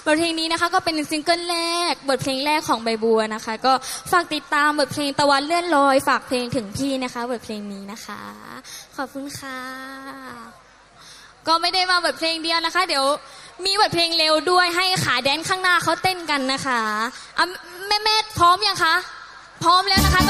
บทเพลงนี้นะคะก็เป็นซิงเกิลแรกบทเพลงแรกของใบบัวนะคะก็ฝากติดตามบทเพลงตะวันเลื่อนลอยฝากเพลงถึงพี่นะคะบทเพลงนี้นะคะขอบคุณค่ะก็ไม่ได้มาบทเพลงเดียวนะคะเดี๋ยวมีบทเพลงเร็วด้วยให้ขาแดนข้างหน้าเขาเต้นกันนะคะแม่พร้อมยังคะพร้อมแล้วนะคะ